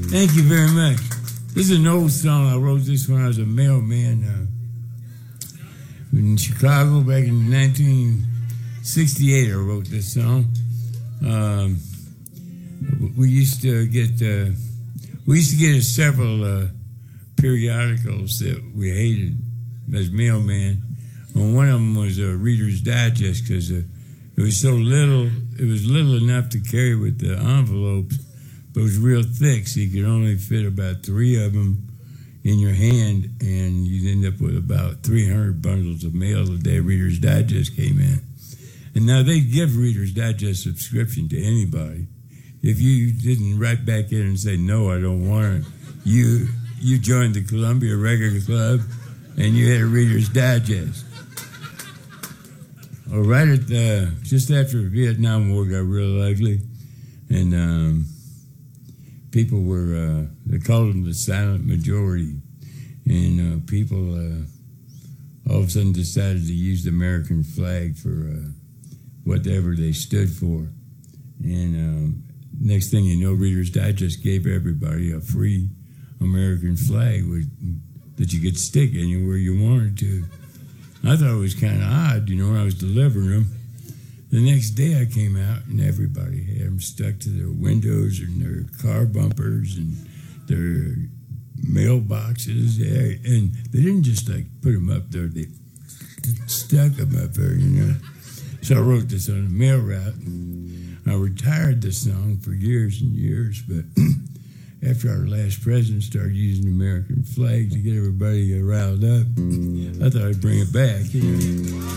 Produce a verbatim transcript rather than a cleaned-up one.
Thank you very much. This is an old song. I wrote this when I was a mailman uh, in Chicago back in nineteen sixty-eight. I wrote this song. Um, we used to get uh, we used to get several uh, periodicals that we hated as mailman. Well, one of them was uh, Reader's Digest because uh, it was so little. It was little enough to carry with the envelopes, but it was real thick, so you could only fit about three of them in your hand, and you'd end up with about three hundred bundles of mail the day Reader's Digest came in. And now they give Reader's Digest subscription to anybody. If you didn't write back in and say, no, I don't want it, you, you joined the Columbia Record Club, and you had a Reader's Digest. Well, right at the, just after the Vietnam War got real ugly, and um, people were, uh, they called them the silent majority, and uh, people uh, all of a sudden decided to use the American flag for uh, whatever they stood for. And um, next thing you know, Reader's Digest gave everybody a free American flag with, that you could stick anywhere you wanted to. I thought it was kind of odd, you know, when I was delivering them. The next day I came out and everybody had them stuck to their windows and their car bumpers and their mailboxes. And they didn't just like put them up there, they stuck them up there, you know. So I wrote this on a mail route. I retired this song for years and years, but after our last president started using the American flag to get everybody riled up, I thought I'd bring it back. You know?